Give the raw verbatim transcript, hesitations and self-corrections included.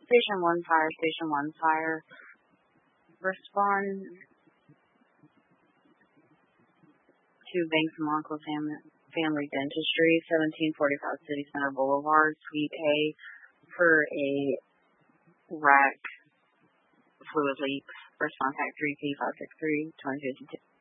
Station one fire, Station one fire. Respond to Banks and Monaco family, family Dentistry, seventeen forty-five City Center Boulevard, Suite A, for a rack fluid leak. First contact three P five six three, twenty fifty-two.